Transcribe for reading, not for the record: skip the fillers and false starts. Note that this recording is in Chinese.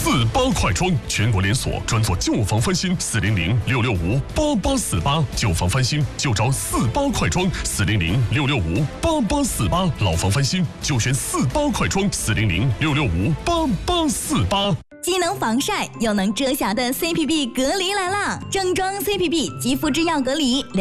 48快装，全国连锁，专做旧房翻新，400-665-8848，旧房翻新就找48快装，400-665-8848，老房翻新就选48快装，400-665-8848。 既能防晒又能遮瑕的 CPB 隔离来啦！正装 CPB 肌肤之钥隔离。